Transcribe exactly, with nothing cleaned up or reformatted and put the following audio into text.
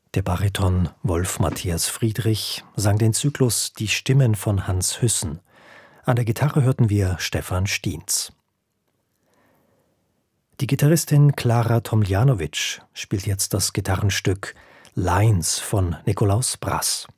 Der Bariton Wolf Matthias Friedrich sang den Zyklus »Die Stimmen« von Hans Hüssen. An der Gitarre hörten wir Stefan Stiens. Die Gitarristin Klara Tomljanovic spielt jetzt das Gitarrenstück »Lines« von Nikolaus Brass.